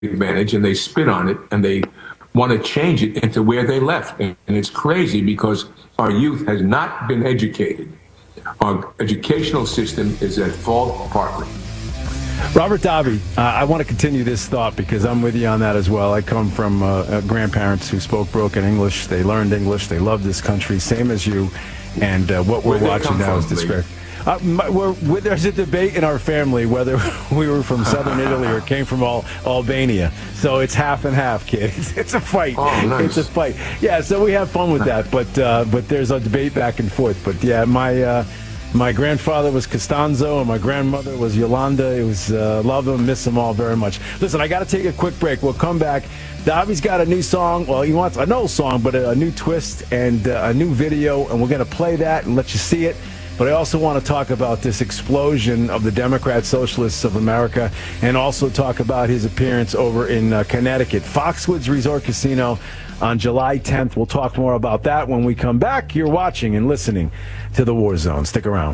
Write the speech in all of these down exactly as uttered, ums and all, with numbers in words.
advantage and they spit on it and they want to change it into where they left. And, and it's crazy because our youth has not been educated. Our educational system is at fault partly. Robert Davi, uh, I want to continue this thought because I'm with you on that as well. I come from uh, uh, grandparents who spoke broken English. They learned English. They love this country, same as you. And uh, what we're Where'd watching now is disgraceful. Uh, my, we're, we're, there's a debate in our family whether we were from southern Italy or came from Al- Albania. So it's half and half, kid. It's, it's a fight. Oh, nice. It's a fight. Yeah, so we have fun with that. But uh, but there's a debate back and forth. But yeah, my uh, my grandfather was Costanzo and my grandmother was Yolanda. It was uh, love them, miss them all very much. Listen, I got to take a quick break. We'll come back. Davi's got a new song. Well, he wants an old song, but a, a new twist and uh, a new video. And we're going to play that and let you see it. But I also want to talk about this explosion of the Democrat Socialists of America and also talk about his appearance over in uh, Connecticut, Foxwoods Resort Casino on July tenth. We'll talk more about that when we come back. You're watching and listening to The War Zone. Stick around.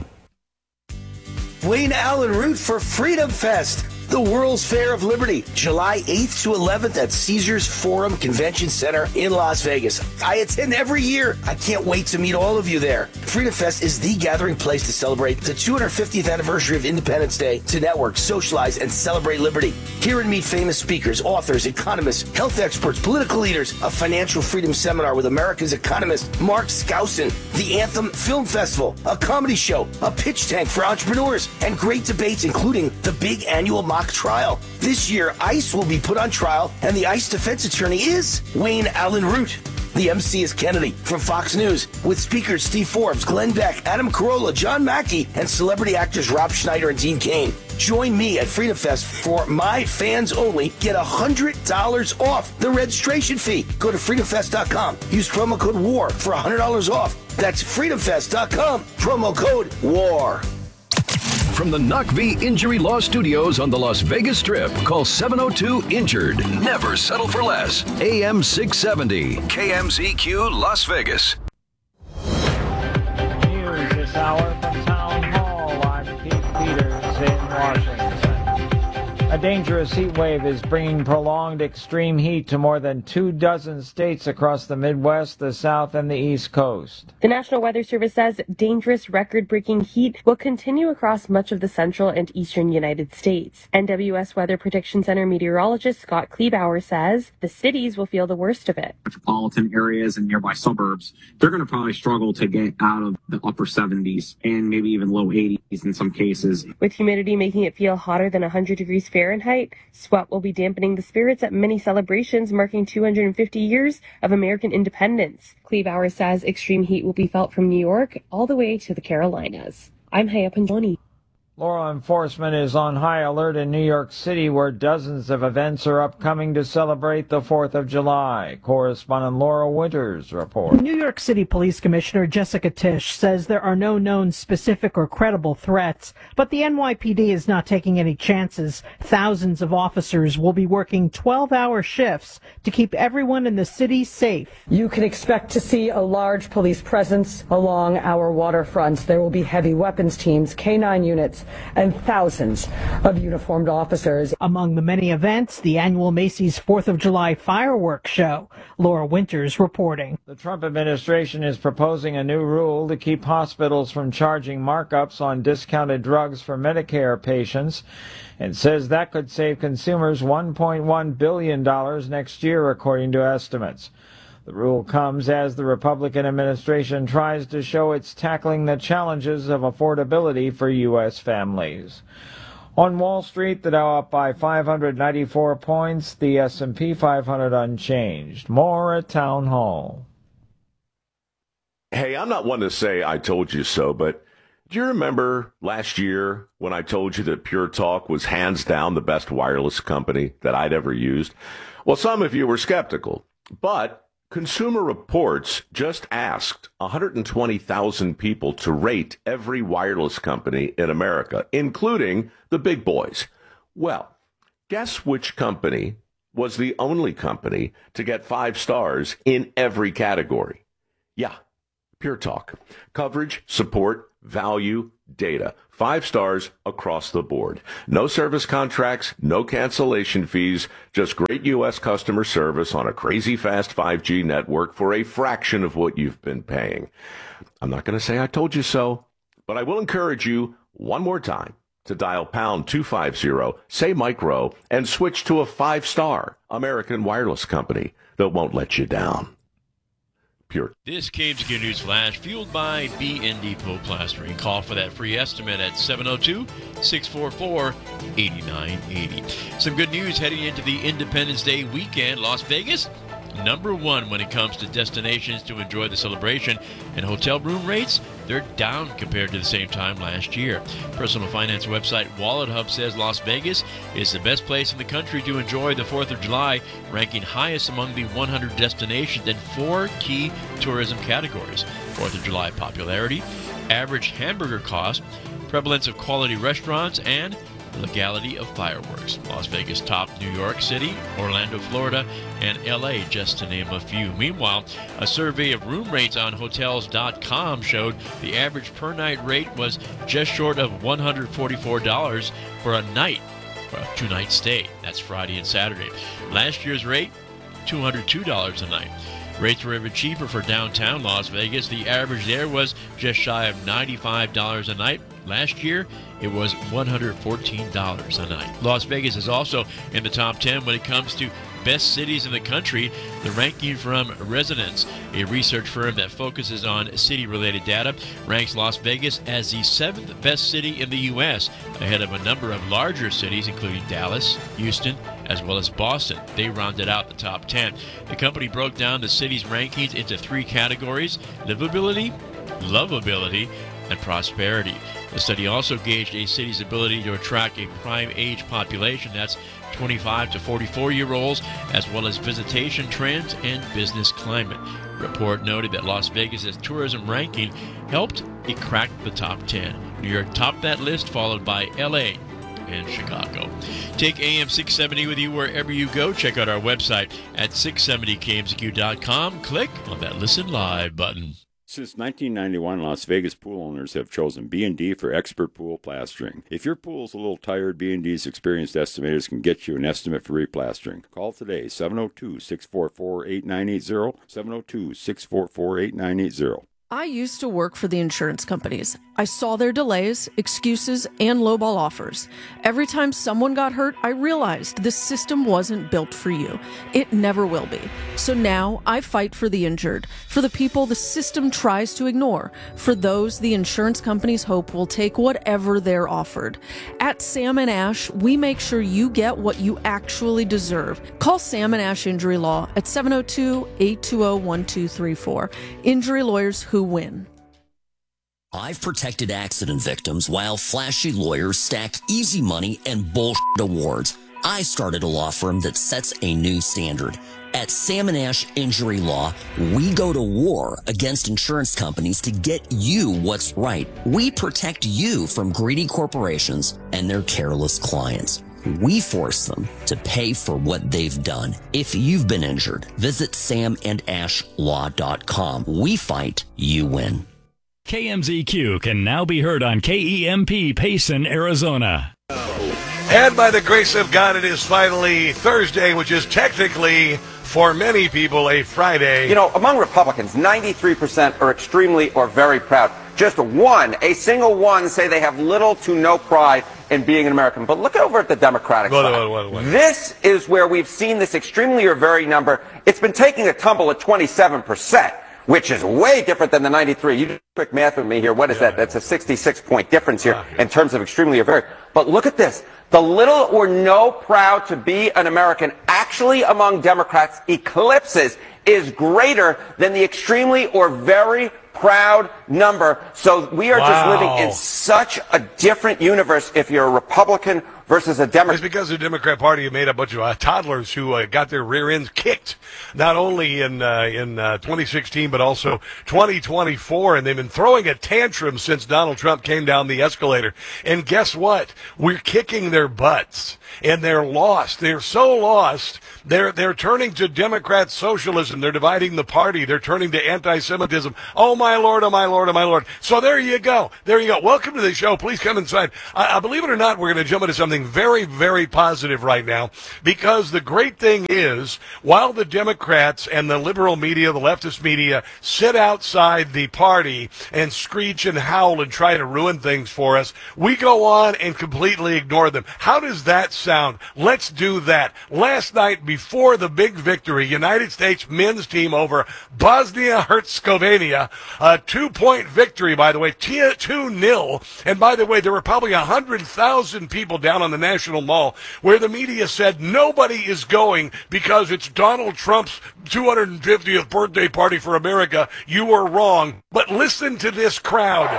Wayne Allen Root for Freedom Fest, the World's Fair of Liberty, July eighth to eleventh at Caesars Forum Convention Center in Las Vegas. I attend every year. I can't wait to meet all of you there. Freedom Fest is the gathering place to celebrate the two hundred fiftieth anniversary of Independence Day, to network, socialize, and celebrate liberty. Hear and meet famous speakers, authors, economists, health experts, political leaders, a financial freedom seminar with America's economist Mark Skousen, the Anthem Film Festival, a comedy show, a pitch tank for entrepreneurs, and great debates including the big annual mock trial. This year, ICE will be put on trial, and the ICE defense attorney is Wayne Allen Root. The M C is Kennedy from Fox News, with speakers Steve Forbes, Glenn Beck, Adam Carolla, John Mackey, and celebrity actors Rob Schneider and Dean Cain. Join me at Freedom Fest for my fans only. Get one hundred dollars off the registration fee. Go to freedom fest dot com. Use promo code WAR for one hundred dollars off. That's freedom fest dot com. Promo code WAR. From the N O C V Injury Law Studios on the Las Vegas Strip, call seven oh two injured. Never settle for less. A M six seventy, K M Z Q, Las Vegas. News this hour from Town Hall. I'm Keith Peters in Washington. A dangerous heat wave is bringing prolonged extreme heat to more than two dozen states across the Midwest, the South, and the East Coast. The National Weather Service says dangerous record-breaking heat will continue across much of the central and eastern United States. N W S Weather Prediction Center meteorologist Scott Kleebauer says the cities will feel the worst of it. Metropolitan areas and nearby suburbs, they're going to probably struggle to get out of the upper seventies and maybe even low eighties in some cases. With humidity making it feel hotter than one hundred degrees Fahrenheit, sweat will be dampening the spirits at many celebrations marking two hundred fifty years of American independence. Kleebauer says extreme heat will be felt from New York all the way to the Carolinas. I'm Haya Panjoni. Law enforcement is on high alert in New York City, where dozens of events are upcoming to celebrate the fourth of July. Correspondent Laura Winters reports. New York City Police Commissioner Jessica Tisch says there are no known specific or credible threats, but the N Y P D is not taking any chances. Thousands of officers will be working twelve-hour shifts to keep everyone in the city safe. You can expect to see a large police presence along our waterfronts. There will be heavy weapons teams, K nine units, and thousands of uniformed officers. Among the many events, the annual Macy's fourth of July fireworks show. Laura Winters reporting. The Trump administration is proposing a new rule to keep hospitals from charging markups on discounted drugs for Medicare patients, and says that could save consumers one point one billion dollars next year, according to estimates. The rule comes as the Republican administration tries to show it's tackling the challenges of affordability for U S families. On Wall Street, the Dow up by five hundred ninety-four points, the S and P five hundred unchanged. More at Town Hall. Hey, I'm not one to say I told you so, but do you remember last year when I told you that Pure Talk was hands down the best wireless company that I'd ever used? Well, some of you were skeptical, but Consumer Reports just asked one hundred twenty thousand people to rate every wireless company in America, including the big boys. Well, guess which company was the only company to get five stars in every category? Yeah, Pure Talk. Coverage, support, value data. Five stars across the board. No service contracts, no cancellation fees, just great U S customer service on a crazy fast five G network for a fraction of what you've been paying. I'm not going to say I told you so, but I will encourage you one more time to dial pound two fifty, say micro, and switch to a five-star American wireless company that won't let you down. Pure. This K M Z Q News Flash, fueled by B N D Pool Plastering. Call for that free estimate at seven oh two, six four four, eight nine eight oh. Some good news heading into the Independence Day weekend. Las Vegas, number one when it comes to destinations to enjoy the celebration, and hotel room rates, they're down compared to the same time last year. Personal finance website Wallet Hub says Las Vegas is the best place in the country to enjoy the fourth of July, ranking highest among the one hundred destinations in four key tourism categories: fourth of July popularity, average hamburger cost, prevalence of quality restaurants, and legality of fireworks. Las Vegas topped New York City, Orlando, Florida, and L A, just to name a few. Meanwhile, a survey of room rates on Hotels dot com showed the average per night rate was just short of one hundred forty-four dollars for a night, for a two-night stay. That's Friday and Saturday. Last year's rate, two hundred two dollars a night. Rates were even cheaper for downtown Las Vegas. The average there was just shy of ninety-five dollars a night. Last year, it was one hundred fourteen dollars a night. Las Vegas is also in the top ten when it comes to best cities in the country, the ranking from Residence, a research firm that focuses on city-related data, ranks Las Vegas as the seventh best city in the U S, ahead of a number of larger cities, including Dallas, Houston, as well as Boston. They rounded out the top ten. The company broke down the city's rankings into three categories: livability, lovability, and prosperity. The study also gauged a city's ability to attract a prime age population, that's twenty-five to forty-four year olds, as well as visitation trends and business climate. The report noted that Las Vegas' tourism ranking helped it crack the top ten. New York topped that list, followed by L A and Chicago. Take A M six seventy with you wherever you go. Check out our website at six seventy K M Z Q dot com. Click on that Listen Live button. Since nineteen ninety-one, Las Vegas pool owners have chosen B and D for expert pool plastering. If your pool's a little tired, B and D's experienced estimators can get you an estimate for replastering. Call today, seven oh two, six four four, eight nine eight oh, seven oh two, six four four, eight nine eight oh. I used to work for the insurance companies. I saw their delays, excuses, and lowball offers. Every time someone got hurt, I realized this system wasn't built for you. It never will be. So now I fight for the injured, for the people the system tries to ignore, for those the insurance companies hope will take whatever they're offered. At Sam and Ash, we make sure you get what you actually deserve. Call Sam and Ash Injury Law at seven oh two, eight two oh, one two three four. Injury lawyers who win. I've protected accident victims while flashy lawyers stack easy money and bullshit awards. I started a law firm that sets a new standard. At Sam and Ash Injury Law, we go to war against insurance companies to get you what's right. We protect you from greedy corporations and their careless clients. We force them to pay for what they've done. If you've been injured, visit sam and ash law dot com. We fight, you win. K M Z Q can now be heard on K E M P Payson, Arizona. And by the grace of God, it is finally Thursday, which is technically, for many people, a Friday. You know, among Republicans, ninety-three percent are extremely or very proud. Just one, a single one, say they have little to no pride in being an American. But look over at the Democratic Wait, side. wait, wait, wait. This is where we've seen this extremely or very number. It's been taking a tumble at twenty-seven percent. Which is way different than the ninety-three. You do quick math with me here. What is yeah, that? That's a sixty-six point difference here okay. in terms of extremely or very. But look at this. The little or no proud to be an American actually among Democrats eclipses is greater than the extremely or very proud number. So we are wow. just living in such a different universe if you're a Republican versus a Democrat. It's because the Democrat Party made a bunch of uh, toddlers who uh, got their rear ends kicked, not only in uh, in uh, twenty sixteen but also twenty twenty-four, and they've been throwing a tantrum since Donald Trump came down the escalator. And guess what? We're kicking their butts, and they're lost. They're so lost. They're they're turning to Democrat socialism. They're dividing the party. They're turning to anti-Semitism. Oh my Lord! Oh my Lord! Oh my Lord! So there you go. There you go. Welcome to the show. Please come inside. I, I believe it or not, we're going to jump into something very, very positive right now, because the great thing is, while the Democrats and the liberal media, the leftist media, sit outside the party and screech and howl and try to ruin things for us, we go on and completely ignore them. How does that sound? Let's do that. Last night, before the big victory, United States men's team over Bosnia-Herzegovina, a two-point victory, by the way, two nil. And by the way, there were probably one hundred thousand people down on the National Mall where the media said nobody is going because it's Donald Trump's two hundred fiftieth birthday party for America. You were wrong. But listen to this crowd.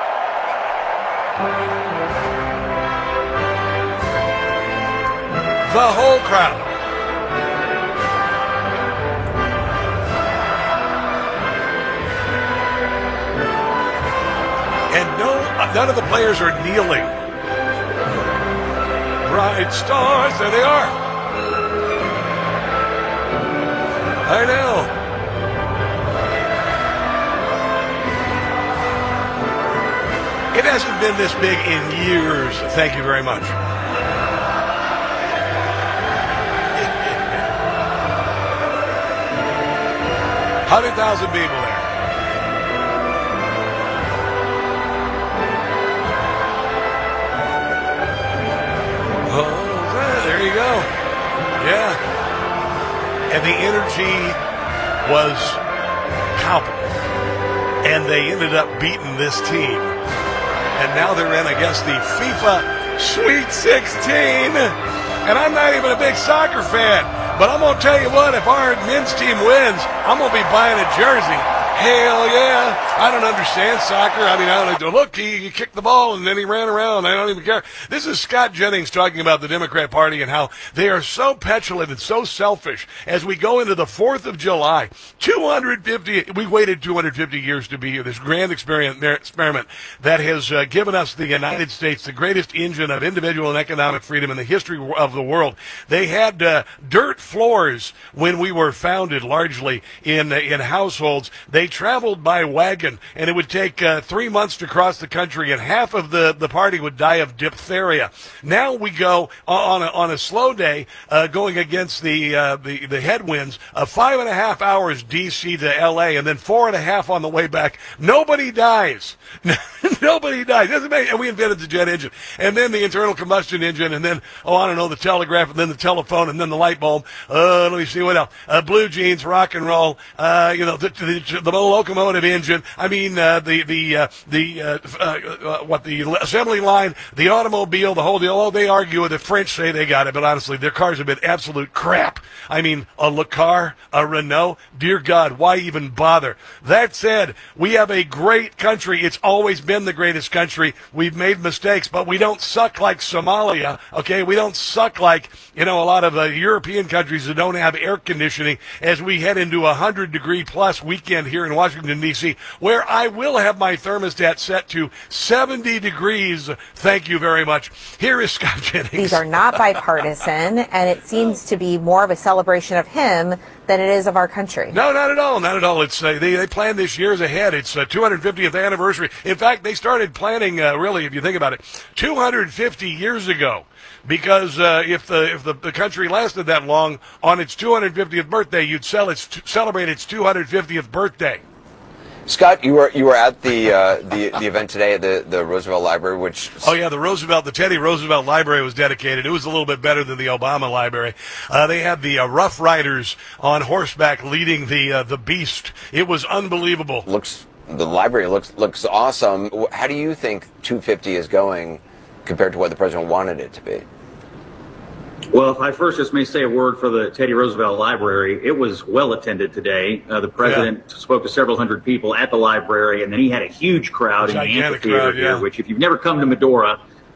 The whole crowd. And no, none of the players are kneeling. Bright stars, there they are. I know. It hasn't been this big in years. Thank you very much. one hundred thousand people there. Oh, there you go. Yeah. And the energy was palpable. And they ended up beating this team. And now they're in, I guess, the FIFA Sweet sixteen. And I'm not even a big soccer fan. But I'm going to tell you what, if our men's team wins, I'm going to be buying a jersey. Hell yeah. I don't understand soccer. I mean, I don't look, he, he kicked the ball and then he ran around. I don't even care. This is Scott Jennings talking about the Democrat Party and how they are so petulant and so selfish as we go into the fourth of July. two hundred fifty, we waited two hundred fifty years to be here. This grand experiment, experiment that has uh, given us the United States, the greatest engine of individual and economic freedom in the history of the world. They had uh, dirt floors when we were founded, largely in, uh, in households. They traveled by wagon, and it would take uh, three months to cross the country, and half of the, the party would die of diphtheria. Now we go on a, on a slow day, uh, going against the, uh, the the headwinds, uh, five and a half hours D C to L A, and then four and a half on the way back. Nobody dies. Nobody dies. Doesn't matter. And we invented the jet engine, and then the internal combustion engine, and then, oh, I don't know, the telegraph, and then the telephone, and then the light bulb. Uh, let me see what else. Uh, blue jeans, rock and roll. Uh, you know, the, the, the locomotive engine. I mean, uh, the the uh, the uh, uh, uh, what the assembly line, the automobile, the whole deal. Oh, they argue. The French say they got it, but honestly, their cars have been absolute crap. I mean, a Le Car, a Renault. Dear God, why even bother? That said, we have a great country. It's always been the greatest country. We've made mistakes, but we don't suck like Somalia. Okay, we don't suck like, you know, a lot of uh, European countries that don't have air conditioning. As we head into a hundred degree plus weekend here in Washington D C, where I will have my thermostat set to seventy degrees. Thank you very much. Here is Scott Jennings. These are not bipartisan, and it seems to be more of a celebration of him than it is of our country. No, not at all. Not at all. It's uh, they they planned this years ahead. It's uh, two hundred fiftieth anniversary. In fact, they started planning uh, really, if you think about it, two hundred fifty years ago. Because uh, if the if the, the country lasted that long, on its two hundred fiftieth birthday, you'd sell its celebrate its two hundred fiftieth birthday. Scott, you were you were at the uh, the the event today at the, the Roosevelt Library, which oh yeah, the Roosevelt, the Teddy Roosevelt Library was dedicated. It was a little bit better than the Obama Library. Uh, they had the uh, Rough Riders on horseback leading the uh, the beast. It was unbelievable. Looks the library looks looks awesome. How do you think two fifty is going compared to what the president wanted it to be? Well, if I first just may say a word for the Teddy Roosevelt Library, it was well attended today. Uh, the president yeah. spoke to several hundred people at the library, and then he had a huge crowd a in the amphitheater crowd, yeah. here, which if you've never come to Medora,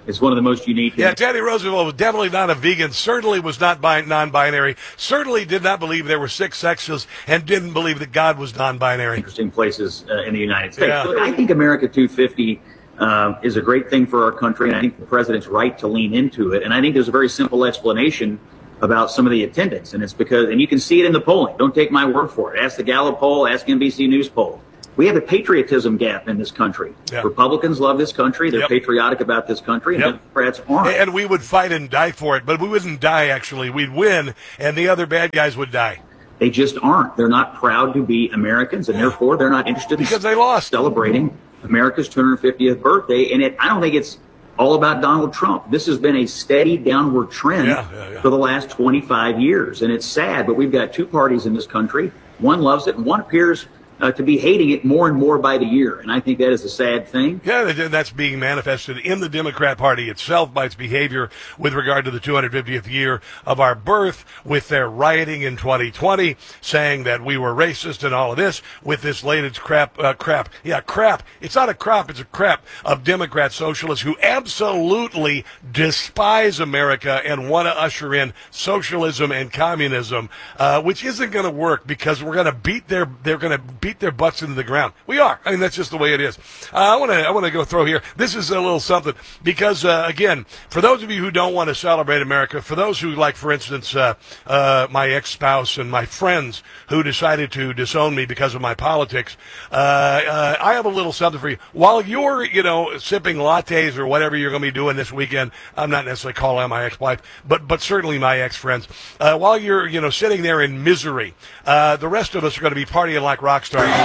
It's one of the most unique. Yeah, Teddy Roosevelt was definitely not a vegan, certainly was not bi- non-binary, certainly did not believe there were six sexes, and didn't believe that God was non-binary. Interesting places uh, in the United States. Yeah. Look, I think America two fifty uh, is a great thing for our country, and I think the president's right to lean into it. And I think there's a very simple explanation about some of the attendance, and it's because, and you can see it in the polling. Don't take my word for it. Ask the Gallup poll, ask N B C News poll. We have a patriotism gap in this country. Yeah. Republicans love this country. They're Yep. patriotic about this country, and Yep. Democrats aren't. And we would fight and die for it, but we wouldn't die, actually. We'd win, and the other bad guys would die. They just aren't. They're not proud to be Americans, and therefore they're not interested in because they lost celebrating America's two hundred fiftieth birthday. And it, I don't think it's all about Donald Trump. This has been a steady downward trend Yeah, yeah, yeah. for the last twenty-five years, and it's sad. But we've got two parties in this country. One loves it, and one appears Uh, to be hating it more and more by the year. And I think that is a sad thing. Yeah, and that's being manifested in the Democrat Party itself by its behavior with regard to the two hundred fiftieth year of our birth, with their rioting in twenty twenty, saying that we were racist and all of this, with this latest crap, uh, crap, yeah, crap. It's not a crop, it's a crap of Democrat socialists who absolutely despise America and want to usher in socialism and communism, uh, which isn't going to work because we're going to beat their, they're going to beat their butts into the ground. We are. I mean, that's just the way it is. Uh, I want to I want to go throw here. This is a little something because, uh, again, for those of you who don't want to celebrate America, for those who, like, for instance, uh, uh, my ex-spouse and my friends who decided to disown me because of my politics, uh, uh, I have a little something for you. While you're, you know, sipping lattes or whatever you're going to be doing this weekend, I'm not necessarily calling out my ex-wife, but but certainly my ex-friends, uh, while you're, you know, sitting there in misery, uh, the rest of us are going to be partying like rock stars.